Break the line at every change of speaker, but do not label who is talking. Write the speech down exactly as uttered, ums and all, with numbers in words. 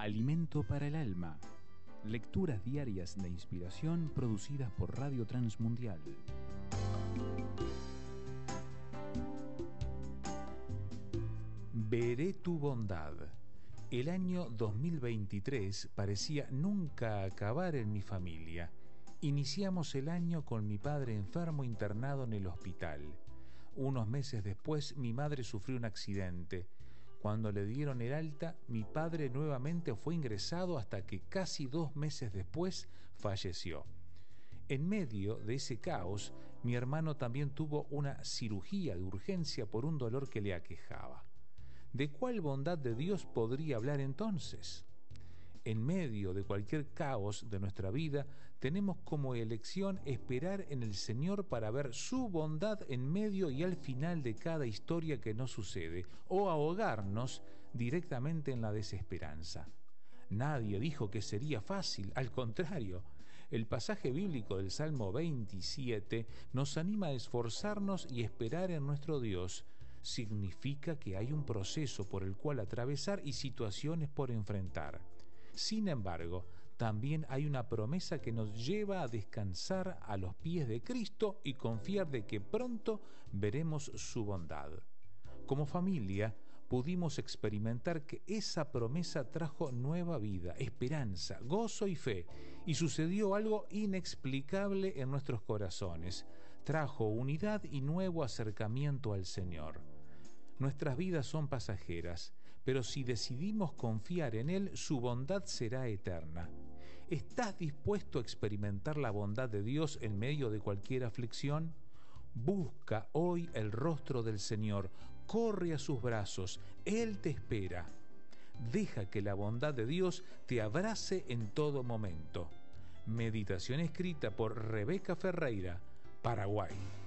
Alimento para el alma. Lecturas diarias de inspiración producidas por Radio Transmundial. Veré tu bondad. El año dos mil veintitrés parecía nunca acabar en mi familia. Iniciamos el año con mi padre enfermo internado en el hospital. Unos meses después mi madre sufrió un accidente. Cuando le dieron el alta, mi padre nuevamente fue ingresado hasta que casi dos meses después falleció. En medio de ese caos, mi hermano también tuvo una cirugía de urgencia por un dolor que le aquejaba. ¿De cuál bondad de Dios podría hablar entonces? En medio de cualquier caos de nuestra vida, tenemos como elección esperar en el Señor para ver su bondad en medio y al final de cada historia que nos sucede, o ahogarnos directamente en la desesperanza. Nadie dijo que sería fácil, al contrario. El pasaje bíblico del Salmo veintisiete nos anima a esforzarnos y esperar en nuestro Dios. Significa que hay un proceso por el cual atravesar y situaciones por enfrentar. Sin embargo, también hay una promesa que nos lleva a descansar a los pies de Cristo y confiar de que pronto veremos su bondad. Como familia, pudimos experimentar que esa promesa trajo nueva vida, esperanza, gozo y fe, y sucedió algo inexplicable en nuestros corazones. Trajo unidad y nuevo acercamiento al Señor. Nuestras vidas son pasajeras, pero si decidimos confiar en Él, su bondad será eterna. ¿Estás dispuesto a experimentar la bondad de Dios en medio de cualquier aflicción? Busca hoy el rostro del Señor, corre a sus brazos, Él te espera. Deja que la bondad de Dios te abrace en todo momento. Meditación escrita por Rebeca Ferreira, Paraguay.